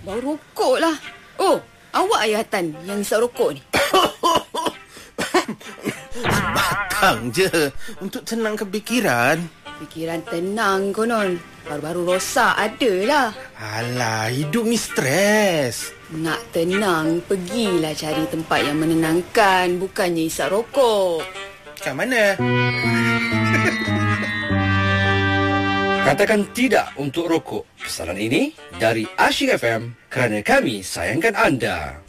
bau rokok lah. Oh, awak Ayah Tan yang isap rokok ni? Batang je untuk tenangkan fikiran. Fikiran tenang konon. Baru-baru rosak adalah. Alah, hidup ni stres. Nak tenang, pergilah cari tempat yang menenangkan. Bukannya isap rokok. Kat mana? Katakan tidak untuk rokok. Pesanan ini dari Asyik FM kerana kami sayangkan anda.